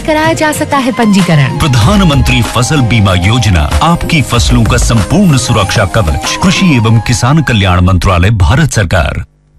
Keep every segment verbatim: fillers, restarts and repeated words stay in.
कराया जा सकता है पंजीकरण। प्रधानमंत्री फसल बीमा योजना, आपकी फसलों का संपूर्ण सुरक्षा कवच। कृषि एवं किसान कल्याण मंत्रालय, भारत सरकार।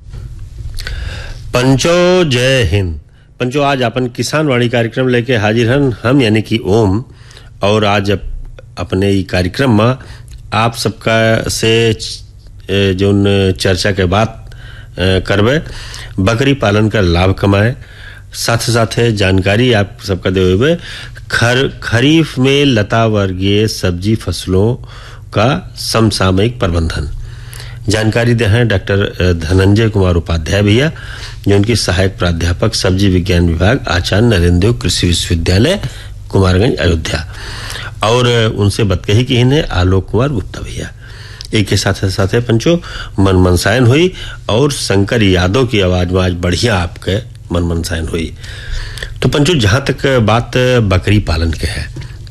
पंचो जय हिंद। पंचो आज अपन किसान वाणी कार्यक्रम लेके हाजिर हन हम यानी कि ओम, और आज अप, अपने ई कार्यक्रम में आप सबका से जो चर्चा के बात करबे बकरी पालन का लाभ कमाए, साथ साथ जानकारी आप सबका देवे खर खरीफ में लता वर्गीय सब्जी फसलों का समसामयिक प्रबंधन। जानकारी दे हैं डॉक्टर धनंजय कुमार उपाध्याय भैया, जो उनकी सहायक प्राध्यापक सब्जी विज्ञान विभाग, आचार्य नरेंद्र देव कृषि विश्वविद्यालय कुमारगंज अयोध्या, और उनसे बतकही की है आलोक कुमार गुप्ता भैया। एक के साथ साथ पंचो मन मनसायन हुई और शंकर यादव की आवाज में आज बढ़िया आपके मन मनसायन हुई। तो पंचो जहां तक बात बकरी पालन के है,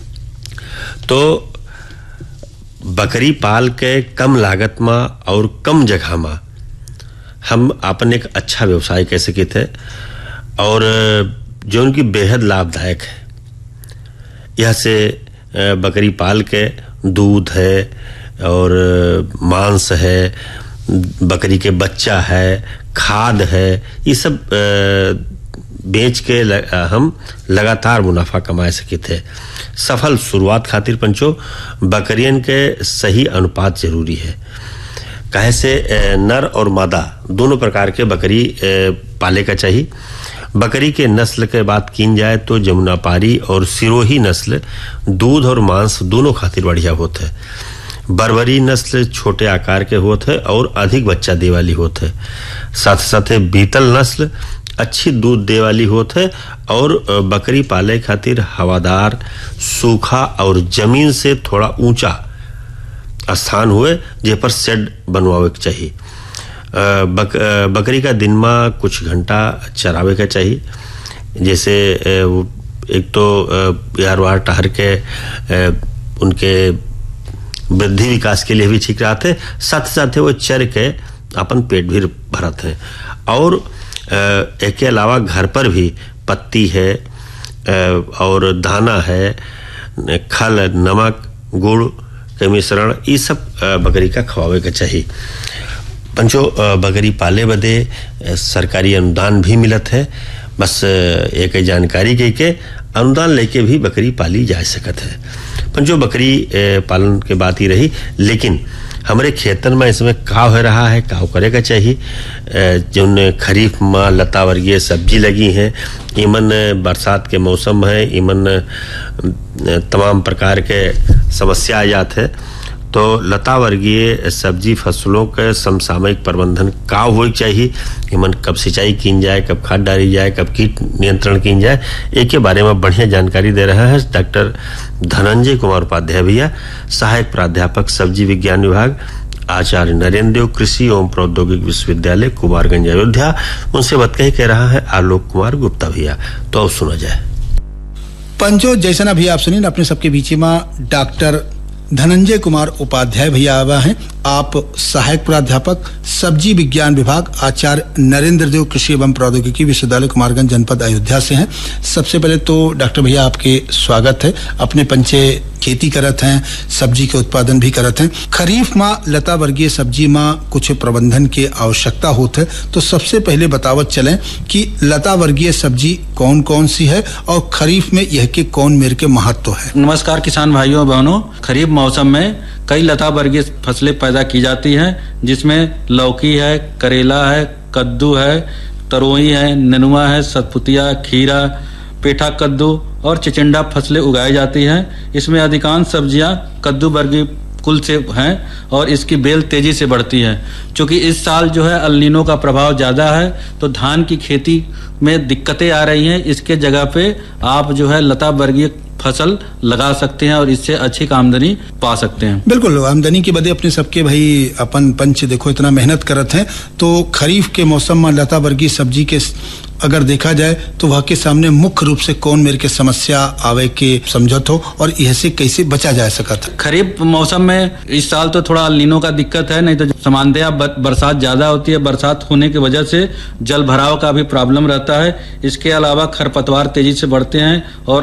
तो बकरी पाल के कम लागत में और कम जगह में हम अपन एक अच्छा व्यवसाय कह सके थे, और जो उनकी बेहद लाभदायक है। यह से बकरी पाल के दूध है और मांस है, बकरी के बच्चा है, खाद है, ये सब बेच के हम लगातार मुनाफा कमा सके थे। सफल शुरुआत खातिर पंचो बकरियन के सही अनुपात जरूरी है। काहे से नर और मादा दोनों प्रकार के बकरी पाले का चाहिए। बकरी के नस्ल के बात की जाए तो जमुनापारी और सिरोही नस्ल दूध और मांस दोनों खातिर बढ़िया होते है। बर्बरी नस्ल छोटे आकार के होते है और अधिक बच्चा दे वाली होते है। साथ साथ बीतल नस्ल अच्छी दूध दे वाली होते है और बकरी पाले खातिर हवादार, सूखा और जमीन से थोड़ा ऊंचा स्थान हुए जे पर शेड बनवावे के चाहिए। बक, बकरी का दिन में कुछ घंटा चरावे का चाहिए। जैसे एक तो यार वार टहर के उनके वृद्धि विकास के लिए भी ठीक रहते, साथ साथ वो चर के अपन पेट भी भरत है। और एक के अलावा घर पर भी पत्ती है और दाना है, खल, नमक, गुड़ के मिश्रण, ये सब बकरी का खवावे का चाहिए। पंचो बकरी पाले बदे सरकारी अनुदान भी मिलत है। बस एक जानकारी के के अनुदान लेके भी बकरी पाली जा सकत है। पंचो बकरी पालन के बात ही रही, लेकिन हमारे खेतन में इसमें का हो रहा है, का करे का चाहिए। जो खरीफ में लता वर्गीय सब्जी लगी हैं, इमन बरसात के मौसम है, इमन तमाम प्रकार के समस्या आ जाते हैं। तो लता वर्गीय सब्जी फसलों के समसामयिक प्रबंधन का हो चाहिए। इमन कब सिंचाई की जाए, कब खाद डाली जाए, कब कीट नियंत्रण की जाए, एक के बारे में बढ़िया जानकारी दे रहा है डॉक्टर धनंजय कुमार उपाध्याय भैया, सहायक प्राध्यापक सब्जी विज्ञान विभाग, आचार्य नरेंद्र देव कृषि एवं प्रौद्योगिक विश्वविद्यालय कुमारगंज अयोध्या। उनसे बतकही कह रहा है आलोक कुमार गुप्ता भैया। तो अब सुना जाए। पंचो जैसा अभी आप सुनिए अपने सबके बीच में डॉक्टर धनंजय कुमार उपाध्याय भैया आवा हैं। आप सहायक प्राध्यापक सब्जी विज्ञान विभाग, आचार्य नरेंद्र देव कृषि एवं प्रौद्योगिकी विश्वविद्यालय कुमारगंज जनपद अयोध्या से हैं। सबसे पहले तो डॉक्टर भैया आपके स्वागत है। अपने पंचे खेती करत हैं, सब्जी के उत्पादन भी करत हैं। खरीफ में लता वर्गीय सब्जी में कुछ प्रबंधन की आवश्यकता होती है, तो सबसे पहले बतावत चलें कि लता वर्गीय सब्जी कौन कौन सी है और खरीफ में यह के कौन मेरे के महत्व है। नमस्कार किसान भाइयों बहनों। खरीफ मौसम में कई लता वर्गीय फसलें पैदा की जाती हैं, जिसमें लौकी है, करेला है, कद्दू है, तरोई है, नेनुआ है, सतपुतिया, खीरा, पेठा कद्दू और चिचिंडा फसलें उगाई जाती हैं। इसमें अधिकांश सब्जियां कद्दू वर्गीय कुल से हैं और इसकी बेल तेजी से बढ़ती है। क्योंकि इस साल जो है अल नीनो का प्रभाव ज्यादा है, तो धान की खेती में दिक्कतें आ रही हैं। इसके जगह पे आप जो है लता वर्गीय फसल लगा सकते हैं और इससे अच्छी आमदनी पा सकते हैं। बिल्कुल, आमदनी के बदे अपने सबके भाई अपन पंच देखो इतना मेहनत करत हैं, तो खरीफ के मौसम में लता वर्गीय सब्जी के अगर देखा जाए तो वह के सामने मुख्य रूप से कौन मेरे के समस्या आवे के समझत हो और यह से कैसे बचा जा सकता है। खरीफ मौसम में इस साल तो थोड़ा लीनो का दिक्कत है, नहीं तो सामान्यतया बरसात ज्यादा होती है। बरसात होने की वजह से जल भराव का भी प्रॉब्लम रहता है। इसके अलावा खरपतवार तेजी से बढ़ते हैं और